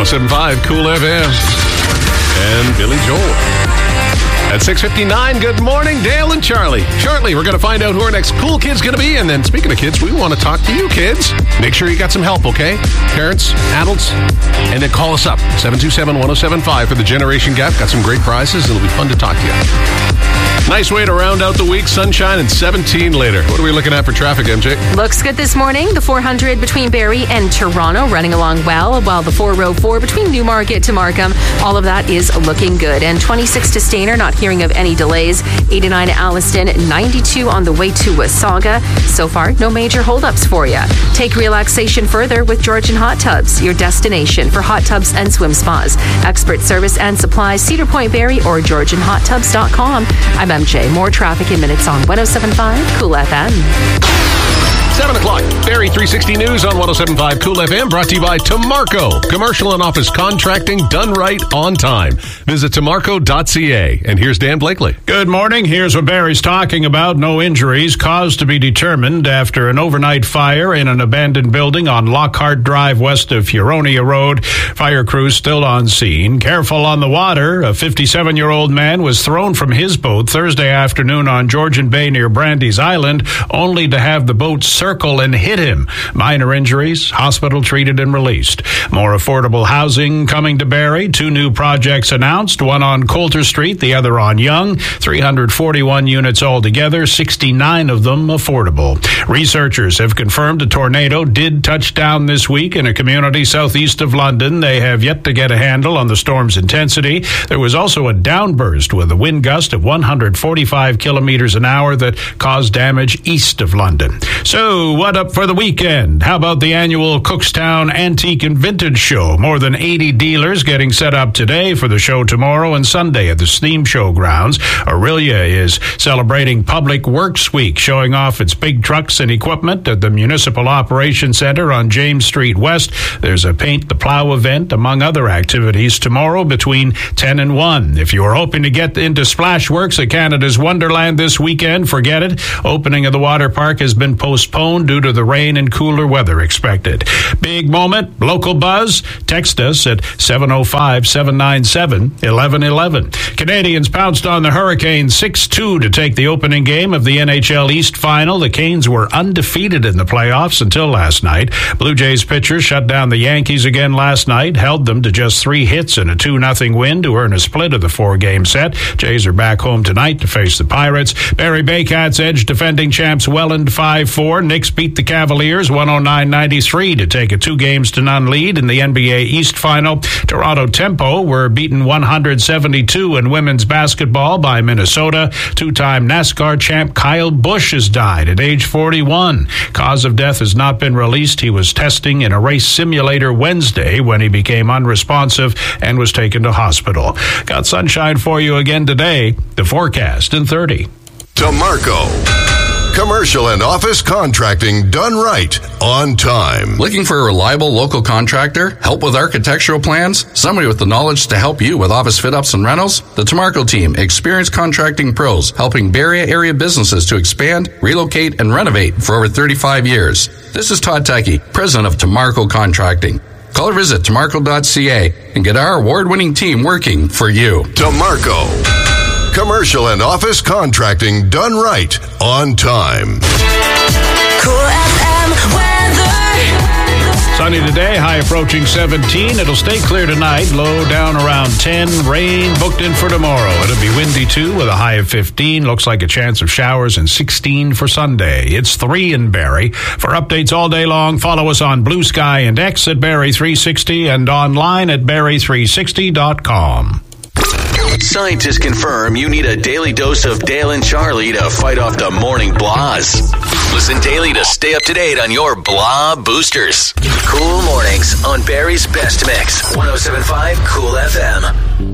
107.5 Cool FM. And Billy Joel. At 6:59, good morning, Dale and Charlie. Shortly, we're going to find out who our next cool kid's going to be. And then, speaking of kids, we want to talk to you kids. Make sure you got some help, okay? Parents, adults, and then call us up. 727-1075 for the Generation Gap. Got some great prizes. It'll be fun to talk to you. Nice way to round out the week. Sunshine and 17 later. What are we looking at for traffic, MJ? Looks good this morning. The 400 between Barrie and Toronto running along well, while the 404 between Newmarket to Markham, all of that is looking good. And 26 to Stayner, not hearing of any delays. 89 to Alliston, 92 on the way to Wasaga. So far, no major holdups for you. Take relaxation further with Georgian Hot Tubs, your destination for hot tubs and swim spas. Expert service and supplies, Cedar Point, Barrie, or GeorgianHotTubs.com. I'm MJ. More traffic in minutes on 107.5 Cool FM. 7 o'clock. Barrie 360 News on 107.5 Cool FM. Brought to you by Tamarco. Commercial and office contracting done right on time. Visit tamarco.ca. And here's Dan Blakely. Good morning. Here's what Barrie's talking about. No injuries. Cause to be determined after an overnight fire in an abandoned building on Lockhart Drive west of Huronia Road. Fire crews still on scene. Careful on the water. A 57-year-old man was thrown from his boat Thursday afternoon on Georgian Bay near Brandy's Island, only to have the boat circle and hit him. Minor injuries, hospital treated and released. More affordable housing coming to Barrie. 2 new projects announced, one on Coulter Street, the other on Yonge. 341 units altogether, 69 of them affordable. Researchers have confirmed a tornado did touch down this week in a community southeast of London. They have yet to get a handle on the storm's intensity. There was also a downburst with a wind gust of 145 kilometers an hour that caused damage east of London. So, what up for the weekend? How about the annual Cookstown Antique and Vintage Show? More than 80 dealers getting set up today for the show tomorrow and Sunday at the Steam Showgrounds. Aurelia is celebrating Public Works Week, showing off its big trucks and equipment at the Municipal Operations Center on James Street West. There's a Paint the Plow event, among other activities, tomorrow between 10 and 1. If you are hoping to get into Splashworks at Canada's Wonderland this weekend, forget it. Opening of the water park has been postponed due to the rain and cooler weather expected. Big moment, local buzz. Text us at 705-797-1111. Canadians pounced on the Hurricanes 6-2 to take the opening game of the NHL East Final. The Canes were undefeated in the playoffs until last night. Blue Jays pitchers shut down the Yankees again last night, held them to just 3 hits and a 2-0 win to earn a split of the 4-game set. Jays are back home tonight to face the Pirates. Barrie Baycats edged defending champs Welland 5-4. Knicks beat the Cavaliers 109-93 to take a 2-0 lead in the NBA East Final. Toronto Tempo were beaten 172 in women's basketball by Minnesota. 2-time NASCAR champ Kyle Busch has died at age 41. Cause of death has not been released. He was testing in a race simulator Wednesday when he became unresponsive and was taken to hospital. Got sunshine for you again today. The forecast in 30. Tamarco. Commercial and office contracting done right on time. Looking for a reliable local contractor? Help with architectural plans? Somebody with the knowledge to help you with office fit-ups and rentals? The Tamarco team, experienced contracting pros, helping Barrie area businesses to expand, relocate, and renovate for over 35 years. This is Todd Tuckey, president of Tamarco Contracting. Call or visit tamarco.ca and get our award-winning team working for you. Tamarco. Commercial and office contracting done right on time. Cool FM weather. Sunny today, high approaching 17. It'll stay clear tonight, low down around 10. Rain booked in for tomorrow. It'll be windy too with a high of 15. Looks like a chance of showers, and 16 for Sunday. It's 3 in Barrie. For updates all day long, follow us on Blue Sky and X at Barrie 360 and online at Barrie360.com. Scientists confirm you need a daily dose of Dale and Charlie to fight off the morning blahs. Listen daily to stay up to date on your blah boosters. Cool mornings on Barrie's Best Mix. 107.5 Cool FM.